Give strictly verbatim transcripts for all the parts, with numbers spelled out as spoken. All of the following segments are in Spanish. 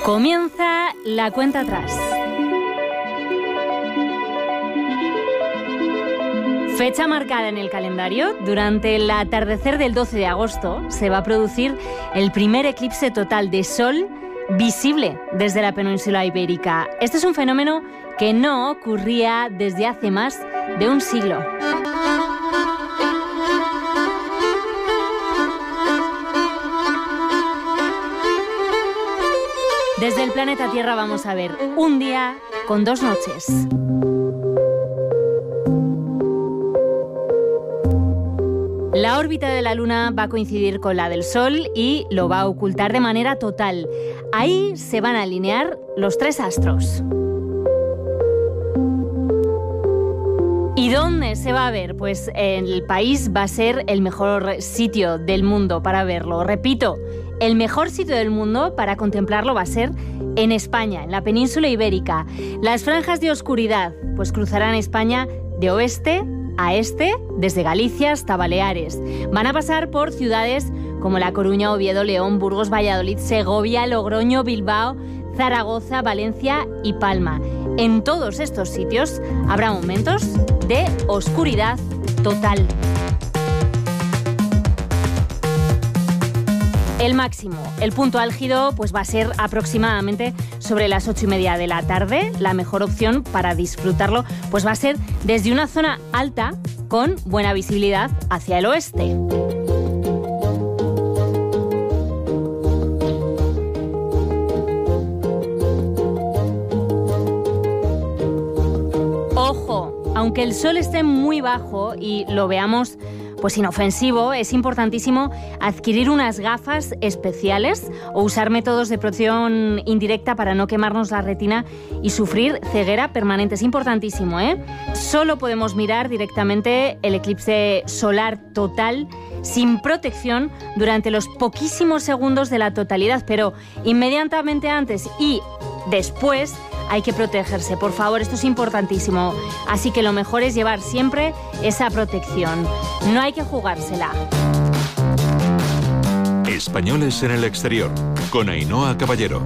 Comienza la cuenta atrás. Fecha marcada en el calendario. Durante el atardecer del doce de agosto se va a producir el primer eclipse total de sol visible desde la península ibérica. Este es un fenómeno que no ocurría desde hace más de un siglo. Desde el planeta Tierra vamos a ver un día con dos noches. La órbita de la Luna va a coincidir con la del Sol y lo va a ocultar de manera total. Ahí se van a alinear los tres astros. ¿Y dónde se va a ver? Pues el país va a ser el mejor sitio del mundo para verlo. Repito, el mejor sitio del mundo para contemplarlo va a ser en España, en la península ibérica. Las franjas de oscuridad pues cruzarán España de oeste a este, desde Galicia hasta Baleares. Van a pasar por ciudades como La Coruña, Oviedo, León, Burgos, Valladolid, Segovia, Logroño, Bilbao, Zaragoza, Valencia y Palma. En todos estos sitios habrá momentos de oscuridad total. El máximo, el punto álgido, pues va a ser aproximadamente sobre las ocho y media de la tarde. La mejor opción para disfrutarlo pues va a ser desde una zona alta con buena visibilidad hacia el oeste. Ojo, aunque el sol esté muy bajo y lo veamos pues inofensivo, es importantísimo adquirir unas gafas especiales o usar métodos de protección indirecta para no quemarnos la retina y sufrir ceguera permanente. Es importantísimo, ¿eh? Solo podemos mirar directamente el eclipse solar total sin protección durante los poquísimos segundos de la totalidad, pero inmediatamente antes y después hay que protegerse, por favor, esto es importantísimo. Así que lo mejor es llevar siempre esa protección. No hay que jugársela. Españoles en el exterior, con Ainhoa Caballero.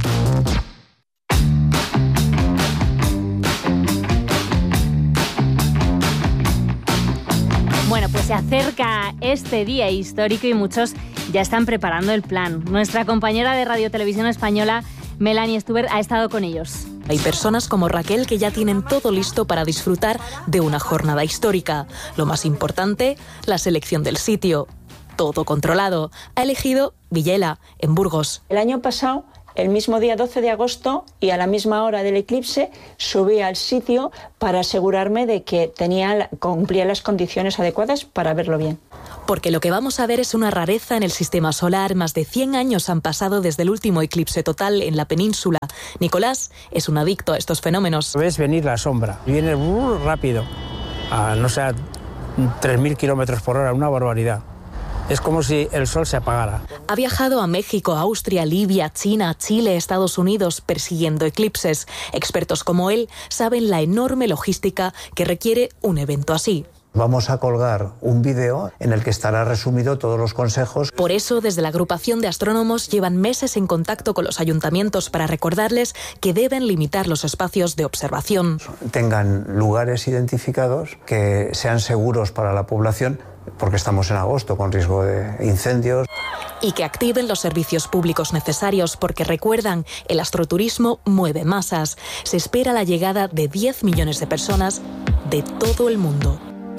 Bueno, pues se acerca este día histórico y muchos ya están preparando el plan. Nuestra compañera de Radio Televisión Española, Melanie Stuber, ha estado con ellos. Hay personas como Raquel que ya tienen todo listo para disfrutar de una jornada histórica. Lo más importante, la selección del sitio. Todo controlado. Ha elegido Villela, en Burgos. El año pasado, el mismo día doce de agosto y a la misma hora del eclipse, subí al sitio para asegurarme de que tenía, cumplía las condiciones adecuadas para verlo bien. Porque lo que vamos a ver es una rareza en el sistema solar. Más de cien años han pasado desde el último eclipse total en la península. Nicolás es un adicto a estos fenómenos. Ves venir la sombra, viene uh, rápido, a no sé, a tres mil kilómetros por hora, una barbaridad. Es como si el sol se apagara. Ha viajado a México, Austria, Libia, China, Chile, Estados Unidos, persiguiendo eclipses. Expertos como él saben la enorme logística que requiere un evento así. Vamos a colgar un vídeo en el que estará resumido todos los consejos. Por eso, desde la agrupación de astrónomos llevan meses en contacto con los ayuntamientos para recordarles que deben limitar los espacios de observación. Tengan lugares identificados que sean seguros para la población, porque estamos en agosto con riesgo de incendios. Y que activen los servicios públicos necesarios, porque recuerdan, el astroturismo mueve masas. Se espera la llegada de diez millones de personas de todo el mundo.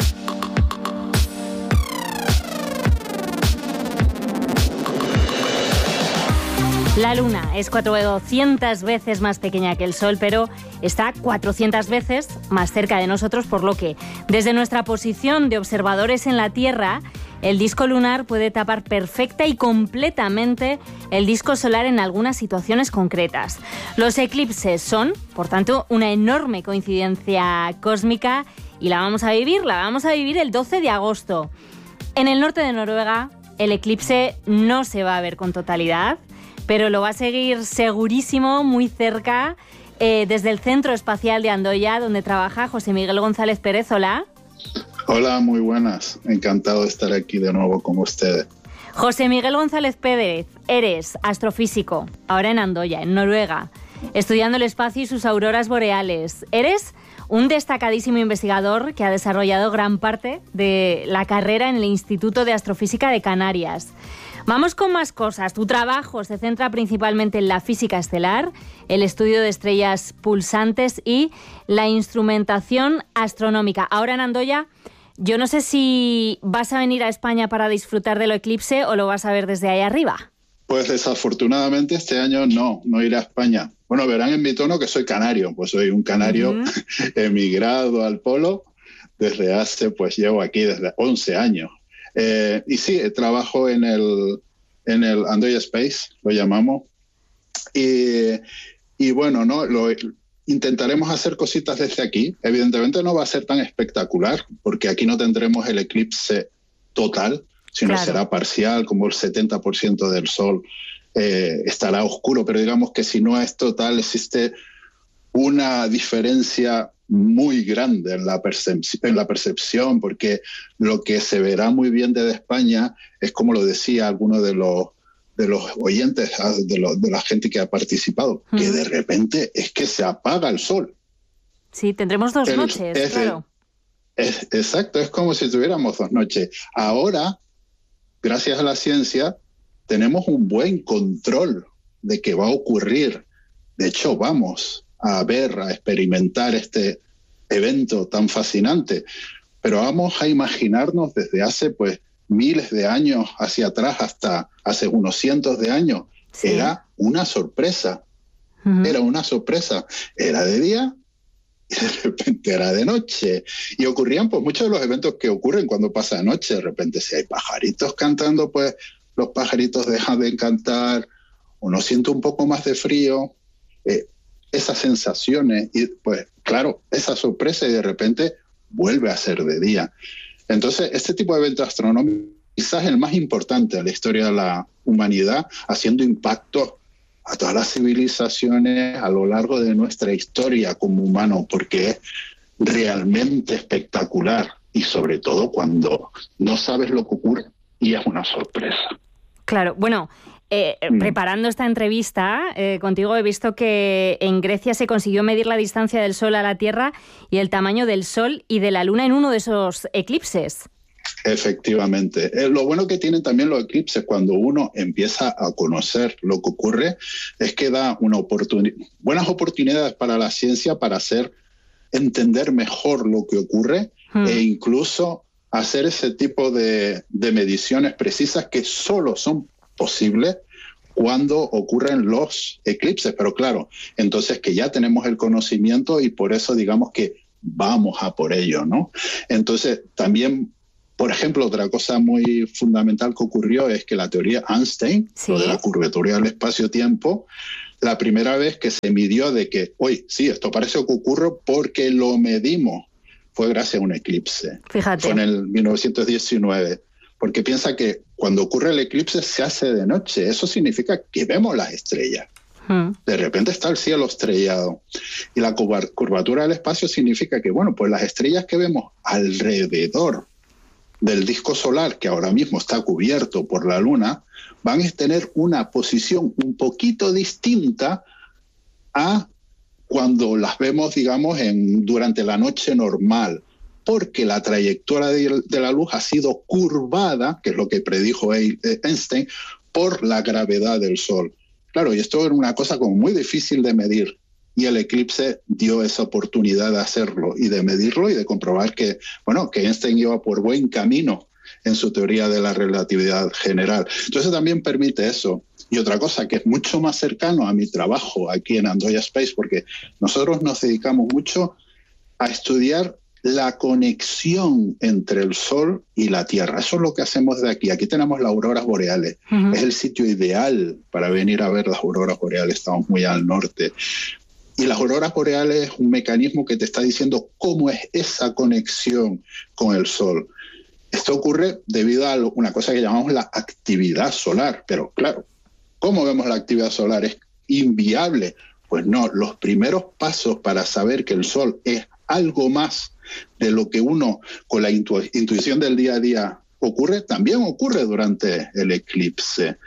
La Luna es cuatrocientas veces más pequeña que el Sol, pero está cuatrocientas veces más cerca de nosotros, por lo que desde nuestra posición de observadores en la Tierra, el disco lunar puede tapar perfecta y completamente el disco solar en algunas situaciones concretas. Los eclipses son, por tanto, una enorme coincidencia cósmica y la vamos a vivir, la vamos a vivir el doce de agosto. En el norte de Noruega, el eclipse no se va a ver con totalidad, pero lo va a seguir segurísimo, muy cerca, eh, desde el Centro Espacial de Andoya, donde trabaja José Miguel González Pérez. Hola. Hola, muy buenas. Encantado de estar aquí de nuevo con ustedes. José Miguel González Pérez, eres astrofísico, ahora en Andoya, en Noruega, estudiando el espacio y sus auroras boreales. Eres un destacadísimo investigador que ha desarrollado gran parte de la carrera en el Instituto de Astrofísica de Canarias. Vamos con más cosas. Tu trabajo se centra principalmente en la física estelar, el estudio de estrellas pulsantes y la instrumentación astronómica. Ahora en Andoya, yo no sé si vas a venir a España para disfrutar del eclipse o lo vas a ver desde ahí arriba. Pues desafortunadamente este año no, no iré a España. Bueno, verán en mi tono que soy canario, pues soy un canario uh-huh. emigrado al polo desde hace, pues llevo aquí desde once años. Eh, y sí, trabajo en el, en el Andoya Space, lo llamamos, y, y bueno, ¿no? Lo, intentaremos hacer cositas desde aquí. Evidentemente no va a ser tan espectacular, porque aquí no tendremos el eclipse total, sino claro. será parcial, como el setenta por ciento del Sol eh, estará oscuro, pero digamos que si no es total, existe una diferencia muy grande en la, percep- en la percepción, porque lo que se verá muy bien desde España es, como lo decía alguno de los, de los oyentes, de, lo, de la gente que ha participado, mm. que de repente es que se apaga el Sol. Sí, tendremos dos el, noches, es, claro. Es, exacto, es como si tuviéramos dos noches. Ahora, gracias a la ciencia, tenemos un buen control de qué va a ocurrir. De hecho, vamos a ver, a experimentar este evento tan fascinante. Pero vamos a imaginarnos desde hace pues miles de años hacia atrás hasta hace unos cientos de años. Sí. Era una sorpresa. Uh-huh. Era una sorpresa. Era de día y de repente era de noche. Y ocurrían pues muchos de los eventos que ocurren cuando pasa de noche. De repente si hay pajaritos cantando, pues los pajaritos dejan de cantar. Uno siente un poco más de frío. Eh, esas sensaciones y pues claro, esa sorpresa y de repente vuelve a ser de día. Entonces este tipo de evento astronómico quizás el más importante de la historia de la humanidad, haciendo impacto a todas las civilizaciones a lo largo de nuestra historia como humanos, porque es realmente espectacular y sobre todo cuando no sabes lo que ocurre y es una sorpresa. Claro, bueno, Eh, preparando esta entrevista eh, contigo he visto que en Grecia se consiguió medir la distancia del Sol a la Tierra y el tamaño del Sol y de la Luna en uno de esos eclipses. Efectivamente. Eh, lo bueno que tienen también los eclipses cuando uno empieza a conocer lo que ocurre es que da una oportun- buenas oportunidades para la ciencia para hacer entender mejor lo que ocurre hmm. e incluso hacer ese tipo de, de mediciones precisas que solo son posible cuando ocurren los eclipses, pero claro, entonces que ya tenemos el conocimiento y por eso digamos que vamos a por ello, ¿no? Entonces también, por ejemplo, otra cosa muy fundamental que ocurrió es que la teoría Einstein, ¿sí? lo de la curvatura del espacio-tiempo, la primera vez que se midió de que, oye, sí, esto parece que ocurre porque lo medimos, fue gracias a un eclipse. Fíjate. Fue en el mil novecientos diecinueve. Porque piensa que cuando ocurre el eclipse se hace de noche. Eso significa que vemos las estrellas. Hmm. De repente está el cielo estrellado. Y la curvatura del espacio significa que, bueno, pues las estrellas que vemos alrededor del disco solar, que ahora mismo está cubierto por la Luna, van a tener una posición un poquito distinta a cuando las vemos, digamos, en, durante la noche normal. Porque la trayectoria de, de la luz ha sido curvada, que es lo que predijo Einstein, por la gravedad del Sol. Claro, y esto era una cosa como muy difícil de medir, y el eclipse dio esa oportunidad de hacerlo, y de medirlo, y de comprobar que, bueno, que Einstein iba por buen camino en su teoría de la relatividad general. Entonces también permite eso. Y otra cosa que es mucho más cercano a mi trabajo aquí en Andoya Space, porque nosotros nos dedicamos mucho a estudiar la conexión entre el Sol y la Tierra. Eso es lo que hacemos de aquí. Aquí tenemos las auroras boreales. Uh-huh. Es el sitio ideal para venir a ver las auroras boreales. Estamos muy al norte. Y las auroras boreales es un mecanismo que te está diciendo cómo es esa conexión con el Sol. Esto ocurre debido a una cosa que llamamos la actividad solar. Pero claro, ¿cómo vemos la actividad solar? ¿Es inviable? Pues no. Los primeros pasos para saber que el Sol es algo más de lo que uno con la intu- intuición del día a día ocurre, también ocurre durante el eclipse.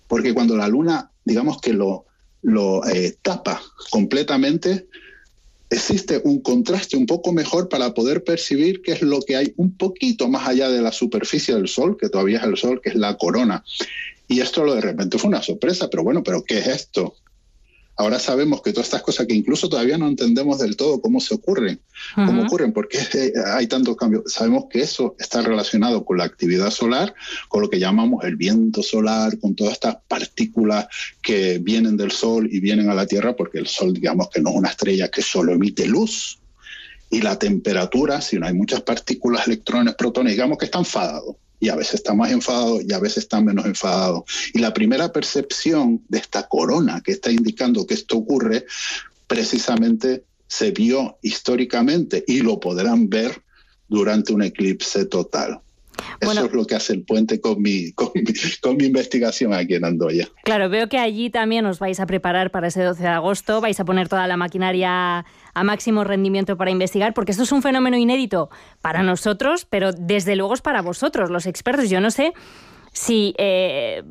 porque cuando la luna, digamos que lo, lo eh, tapa completamente, existe un contraste un poco mejor para poder percibir qué es lo que hay un poquito más allá de la superficie del Sol, que todavía es el Sol, que es la corona. Y esto lo de repente fue una sorpresa, pero bueno, ¿pero qué es esto? Ahora sabemos que todas estas cosas que incluso todavía no entendemos del todo cómo se ocurren, uh-huh. cómo ocurren, por qué hay tantos cambios. Sabemos que eso está relacionado con la actividad solar, con lo que llamamos el viento solar, con todas estas partículas que vienen del Sol y vienen a la Tierra, porque el Sol, digamos que no es una estrella que solo emite luz. Y la temperatura, si no hay muchas partículas, electrones, protones, digamos que está enfadado. Y a veces está más enfadado y a veces está menos enfadado. Y la primera percepción de esta corona que está indicando que esto ocurre, precisamente se vio históricamente y lo podrán ver durante un eclipse total. Bueno, eso es lo que hace el puente con mi, con, mi, con mi investigación aquí en Andoya. Claro, veo que allí también os vais a preparar para ese doce de agosto, vais a poner toda la maquinaria a máximo rendimiento para investigar, porque esto es un fenómeno inédito para nosotros, pero desde luego es para vosotros, los expertos. Yo no sé si eh,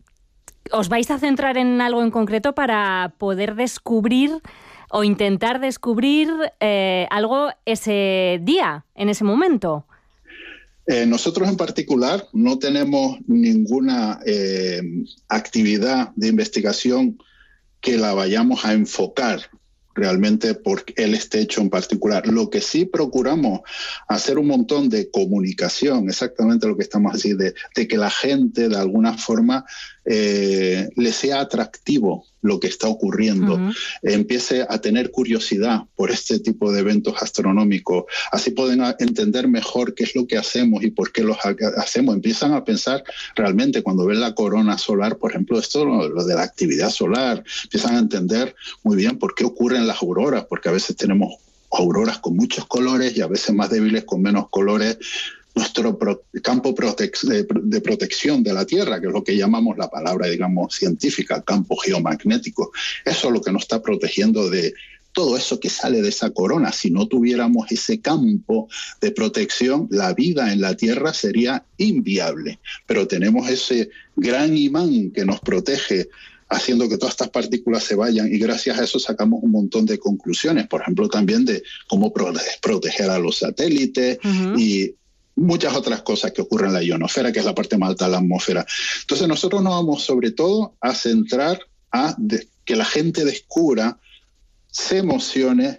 os vais a centrar en algo en concreto para poder descubrir o intentar descubrir eh, algo ese día, en ese momento. Eh, nosotros en particular no tenemos ninguna eh, actividad de investigación que la vayamos a enfocar realmente por el este hecho en particular. Lo que sí procuramos hacer un montón de comunicación, exactamente lo que estamos haciendo, de, de que la gente de alguna forma eh, le sea atractivo lo que está ocurriendo, uh-huh. empiece a tener curiosidad por este tipo de eventos astronómicos, así pueden entender mejor qué es lo que hacemos y por qué los hacemos. Empiezan a pensar realmente cuando ven la corona solar, por ejemplo, esto lo, lo de la actividad solar, empiezan a entender muy bien por qué ocurren las auroras, porque a veces tenemos auroras con muchos colores y a veces más débiles con menos colores. Nuestro pro- campo protec- de, de protección de la Tierra, que es lo que llamamos la palabra, digamos, científica, campo geomagnético. Eso es lo que nos está protegiendo de todo eso que sale de esa corona. Si no tuviéramos ese campo de protección, la vida en la Tierra sería inviable. Pero tenemos ese gran imán que nos protege, haciendo que todas estas partículas se vayan, y gracias a eso sacamos un montón de conclusiones, por ejemplo, también de cómo prote- proteger a los satélites uh-huh. y muchas otras cosas que ocurren en la ionosfera, que es la parte más alta de la atmósfera. Entonces nosotros nos vamos sobre todo a centrar a de, que la gente descubra, se emocione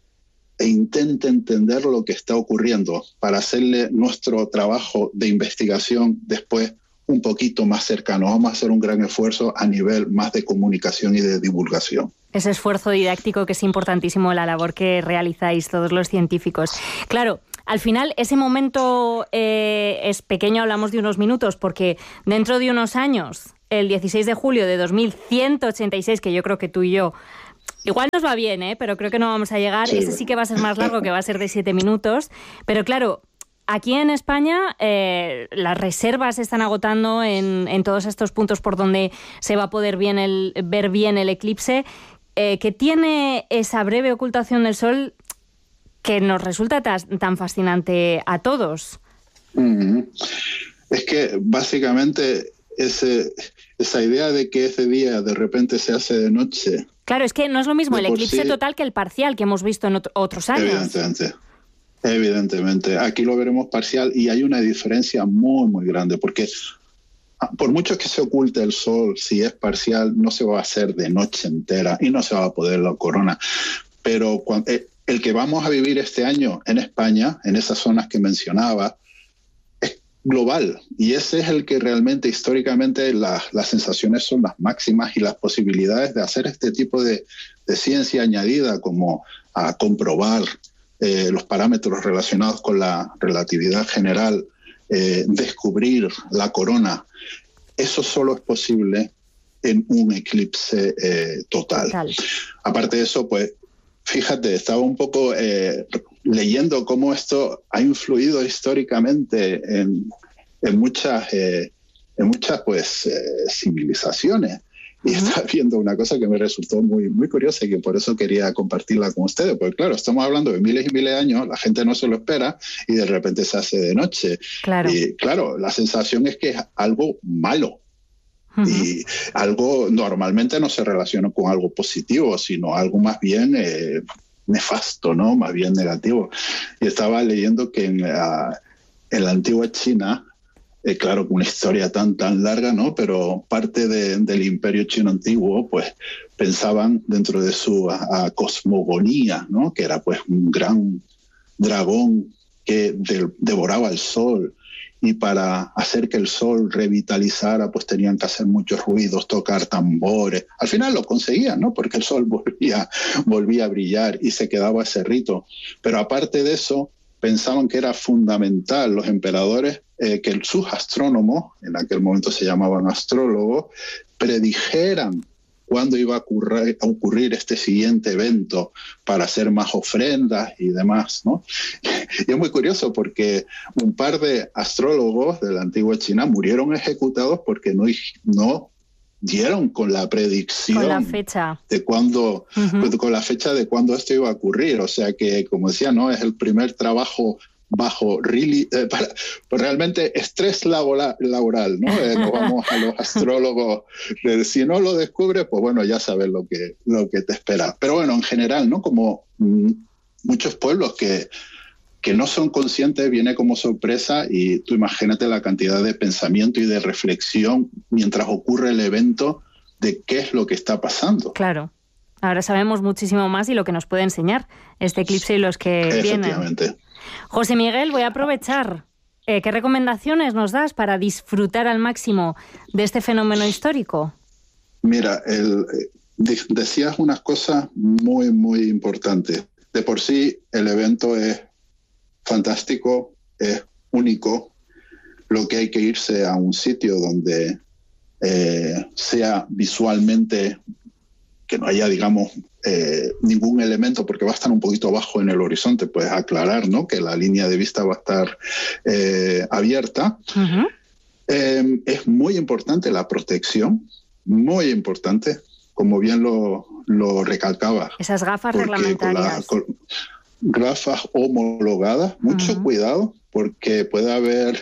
e intente entender lo que está ocurriendo para hacerle nuestro trabajo de investigación después un poquito más cercano. Vamos a hacer un gran esfuerzo a nivel más de comunicación y de divulgación. Ese esfuerzo didáctico que es importantísimo, la labor que realizáis todos los científicos. Claro, al final ese momento eh, es pequeño, hablamos de unos minutos, porque dentro de unos años, el dieciséis de julio de dos mil ciento ochenta y seis, que yo creo que tú y yo, igual nos va bien, ¿eh? Pero creo que no vamos a llegar, sí. Ese sí que va a ser más largo, que va a ser de siete minutos, pero claro, aquí en España eh, las reservas se están agotando en, en todos estos puntos por donde se va a poder bien el, ver bien el eclipse, eh, que tiene esa breve ocultación del Sol que nos resulta tas, tan fascinante a todos. Mm-hmm. Es que básicamente ese, esa idea de que ese día de repente se hace de noche... Claro, es que no es lo mismo el eclipse sí, total que el parcial que hemos visto en otro, otros años. Evidentemente. Evidentemente, aquí lo veremos parcial y hay una diferencia muy, muy grande, porque por mucho que se oculte el Sol, si es parcial, no se va a hacer de noche entera y no se va a poder la corona. Pero cuando, el que vamos a vivir este año en España, en esas zonas que mencionaba, es global, y ese es el que realmente históricamente la, las sensaciones son las máximas y las posibilidades de hacer este tipo de, de ciencia añadida, como a comprobar Eh, los parámetros relacionados con la relatividad general, eh, descubrir la corona, eso solo es posible en un eclipse eh, total. total. Aparte de eso, pues, fíjate, estaba un poco eh, leyendo cómo esto ha influido históricamente en, en muchas, eh, en muchas pues, eh, civilizaciones. Y uh-huh. estaba viendo una cosa que me resultó muy, muy curiosa y que por eso quería compartirla con ustedes. Porque claro, estamos hablando de miles y miles de años, la gente no se lo espera y de repente se hace de noche. Claro. Y claro, la sensación es que es algo malo. Uh-huh. Y algo normalmente no se relaciona con algo positivo, sino algo más bien eh, nefasto, ¿no? Más bien negativo. Y estaba leyendo que en, uh, en la antigua China, eh, claro, una historia tan, tan larga, ¿no? Pero parte de, del imperio chino antiguo, pues pensaban dentro de su uh, cosmogonía, ¿no? Que era pues un gran dragón que de, devoraba el sol, y para hacer que el sol revitalizara, pues tenían que hacer muchos ruidos, tocar tambores. Al final lo conseguían, ¿no? Porque el sol volvía, volvía a brillar y se quedaba ese rito. Pero aparte de eso, pensaban que era fundamental los emperadores eh, que sus astrónomos, en aquel momento se llamaban astrólogos, predijeran cuándo iba a ocurrir, a ocurrir este siguiente evento para hacer más ofrendas y demás, ¿no? Y es muy curioso porque un par de astrólogos de la antigua China murieron ejecutados porque no, no dieron con la predicción con la fecha de cuándo, uh-huh. con la fecha de cuándo esto iba a ocurrir. O sea que, como decía, no es el primer trabajo bajo really, eh, para, pues realmente estrés laboral, laboral ¿no? Eh, nos vamos a los astrólogos, eh, si no lo descubres, pues bueno, ya sabes lo que, lo que te espera. Pero bueno, en general, ¿no? Como mm, muchos pueblos que, que no son conscientes, viene como sorpresa, y tú imagínate la cantidad de pensamiento y de reflexión mientras ocurre el evento de qué es lo que está pasando. Claro. Ahora sabemos muchísimo más y lo que nos puede enseñar este eclipse y los que Efectivamente. vienen. José Miguel, voy a aprovechar. Eh, ¿Qué recomendaciones nos das para disfrutar al máximo de este fenómeno histórico? Mira, el, de, decías unas cosas muy, muy importantes. De por sí, el evento es fantástico, es único. Lo que hay que irse a un sitio donde eh, sea visualmente, que no haya, digamos, eh, ningún elemento, porque va a estar un poquito bajo en el horizonte, puedes aclarar, ¿no? Que la línea de vista va a estar eh, abierta. Uh-huh. Eh, es muy importante la protección, muy importante, como bien lo, lo recalcaba. Esas gafas reglamentarias. Con la, con gafas homologadas, mucho uh-huh. cuidado, porque puede haber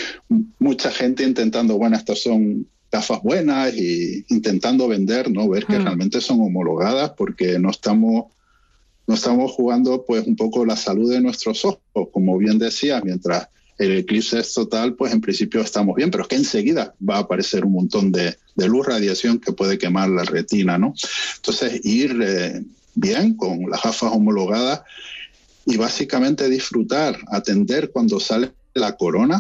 mucha gente intentando, bueno, estas son gafas buenas, y intentando vender, ¿no? Ver que mm. realmente son homologadas, porque no estamos, no estamos jugando pues un poco la salud de nuestros ojos. Como bien decía, mientras el eclipse es total, pues en principio estamos bien, pero es que enseguida va a aparecer un montón de, de luz, radiación que puede quemar la retina, ¿no? Entonces, ir eh, bien con las gafas homologadas y básicamente disfrutar, atender cuando sale la corona,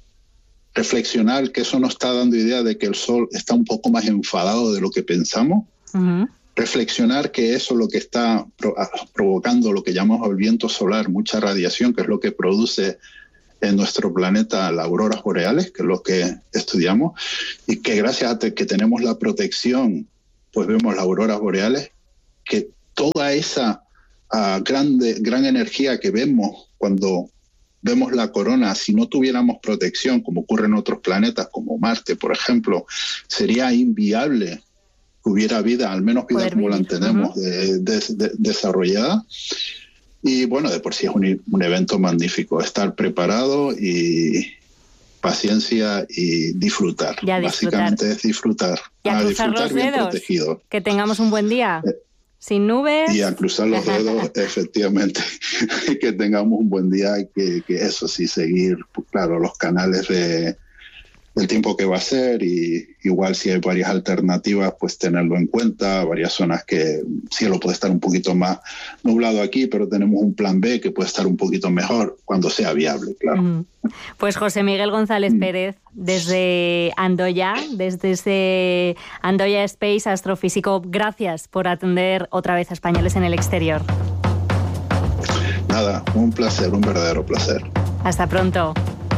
reflexionar que eso nos está dando idea de que el sol está un poco más enfadado de lo que pensamos, uh-huh. reflexionar que eso es lo que está pro- provocando lo que llamamos el viento solar, mucha radiación, que es lo que produce en nuestro planeta las auroras boreales, que es lo que estudiamos, y que gracias a te- que tenemos la protección, pues vemos las auroras boreales, que toda esa uh, grande, gran energía que vemos cuando vemos la corona, si no tuviéramos protección, como ocurre en otros planetas, como Marte, por ejemplo, sería inviable que hubiera vida, al menos vida como la tenemos uh-huh. de, de, de, desarrollada. Y bueno, de por sí es un, un evento magnífico, estar preparado y paciencia y disfrutar. Ya Básicamente disfrutar. es disfrutar. Y a a cruzar disfrutar los bien dedos. protegido. Que tengamos un buen día. Eh, Sin nubes. Y a cruzar los dedos, efectivamente, que tengamos un buen día y que, que eso sí, seguir, pues, claro, los canales de, del tiempo que va a ser, y igual si hay varias alternativas, pues tenerlo en cuenta, varias zonas que cielo puede estar un poquito más nublado aquí, pero tenemos un plan B que puede estar un poquito mejor cuando sea viable, claro. Mm. Pues José Miguel González mm. Pérez, desde Andoya, desde ese Andoya Space, astrofísico, gracias por atender otra vez a Españoles en el Exterior. Nada, un placer, un verdadero placer. Hasta pronto.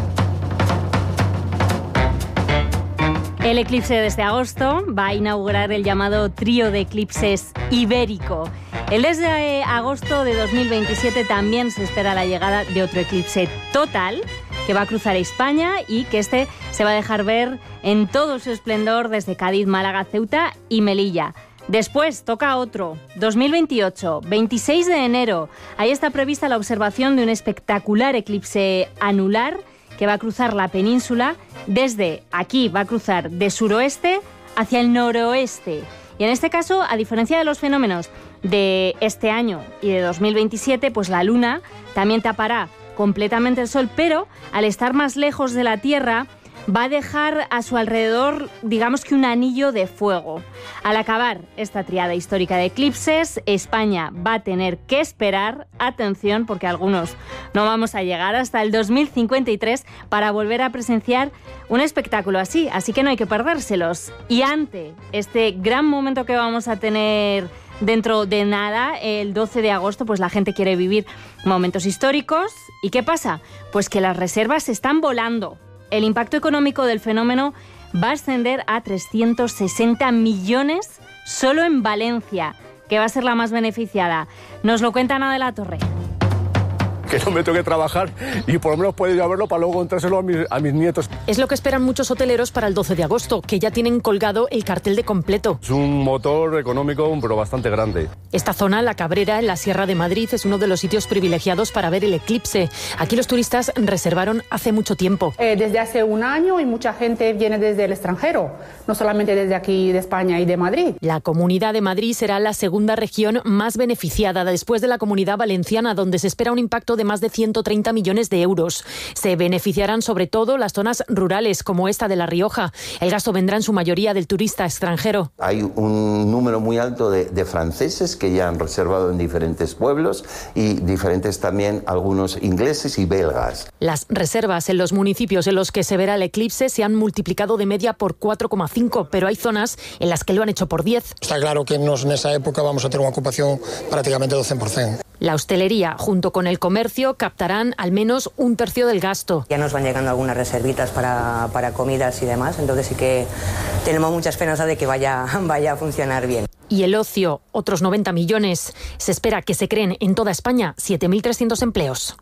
El eclipse de este agosto va a inaugurar el llamado trío de eclipses ibérico. El desde agosto de dos mil veintisiete también se espera la llegada de otro eclipse total que va a cruzar España y que este se va a dejar ver en todo su esplendor desde Cádiz, Málaga, Ceuta y Melilla. Después toca otro, dos mil veintiocho, veintiséis de enero. Ahí está prevista la observación de un espectacular eclipse anular que va a cruzar la península desde aquí va a cruzar de suroeste hacia el noroeste. Y en este caso, a diferencia de los fenómenos de este año y de dos mil veintisiete, pues la Luna también tapará completamente el Sol, pero al estar más lejos de la Tierra va a dejar a su alrededor, digamos que un anillo de fuego. Al acabar esta triada histórica de eclipses, España va a tener que esperar, atención, porque algunos no vamos a llegar hasta el dos mil cincuenta y tres para volver a presenciar un espectáculo así, así que no hay que perdérselos. Y ante este gran momento que vamos a tener dentro de nada, el doce de agosto, pues la gente quiere vivir momentos históricos. ¿Y qué pasa? Pues que las reservas se están volando. El impacto económico del fenómeno va a ascender a trescientos sesenta millones solo en Valencia, que va a ser la más beneficiada. Nos lo cuenta Ana de la Torre. Que no me tengo que trabajar y por lo menos puedo ir a verlo para luego contrárselo a mis, a mis nietos. Es lo que esperan muchos hoteleros para el doce de agosto, que ya tienen colgado el cartel de completo. Es un motor económico, pero bastante grande. Esta zona, La Cabrera, en la Sierra de Madrid, es uno de los sitios privilegiados para ver el eclipse. Aquí los turistas reservaron hace mucho tiempo. Eh, desde hace un año y mucha gente viene desde el extranjero, no solamente desde aquí de España y de Madrid. La Comunidad de Madrid será la segunda región más beneficiada después de la Comunidad Valenciana, donde se espera un impacto de más de ciento treinta millones de euros. Se beneficiarán sobre todo las zonas rurales, como esta de La Rioja. El gasto vendrá en su mayoría del turista extranjero. Hay un número muy alto de, de franceses que ya han reservado en diferentes pueblos y diferentes también algunos ingleses y belgas. Las reservas en los municipios en los que se verá el eclipse se han multiplicado de media por cuatro coma cinco, pero hay zonas en las que lo han hecho por diez. Está claro que nos, en esa época vamos a tener una ocupación prácticamente del cien por ciento. La hostelería, junto con el comercio, captarán al menos un tercio del gasto. Ya nos van llegando algunas reservitas para, para comidas y demás, entonces sí que tenemos mucha esperanza de que vaya, vaya a funcionar bien. Y el ocio, otros noventa millones. Se espera que se creen en toda España siete mil trescientos empleos.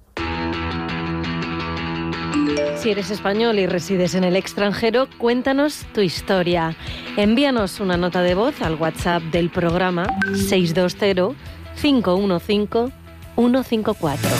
Si eres español y resides en el extranjero, cuéntanos tu historia. Envíanos una nota de voz al WhatsApp del programa seis dos cero, cinco uno cinco, uno cinco cuatro.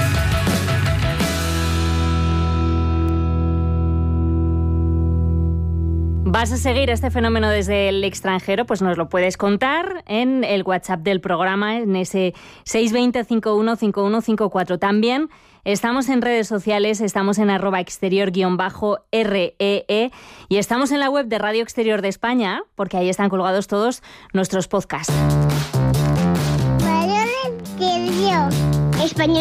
¿Vas a seguir este fenómeno desde el extranjero? Pues nos lo puedes contar en el WhatsApp del programa, en ese seis dos cero, cinco uno cinco uno cinco cuatro. También estamos en redes sociales, estamos en arroba exterior guión bajo R E E y estamos en la web de Radio Exterior de España, porque ahí están colgados todos nuestros podcasts. Radio Exterior España.